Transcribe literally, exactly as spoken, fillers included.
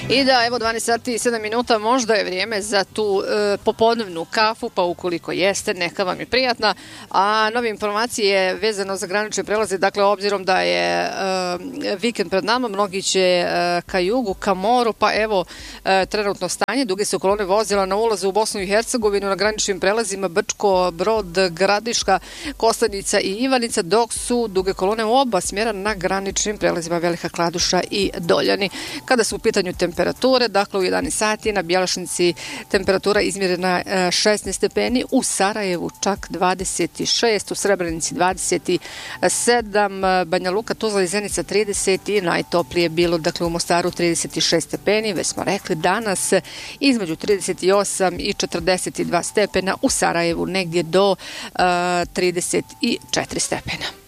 I da, evo dvanaest sati i sedam minuta, možda je vrijeme za tu e, popodnevnu kafu, pa ukoliko jeste, neka vam je prijatna. A nove informacije vezano za granične prelaze, dakle, obzirom da je e, vikend pred nama, mnogi će e, ka jugu, ka moru, pa evo e, trenutno stanje, duge su kolone vozila na ulazu u Bosnu i Hercegovinu na graničnim prelazima Brčko, Brod, Gradiška, Kostanica i Ivanica, dok su duge kolone u oba smjera na graničnim prelazima Velika Kladuša i Doljani. Kada su u pitanju temperature, dakle u jedanaest sati na Bjelašnici temperatura izmjerena šesnaest stepeni, u Sarajevu čak dvadeset šest, u Srebrenici dvadeset sedam, Banja Luka, Tuzla i Zenica trideset i najtoplije bilo, dakle u Mostaru trideset šest stepeni, već smo rekli danas između trideset osam i četrdeset dva stepena, u Sarajevu negdje do uh, trideset četiri stepena.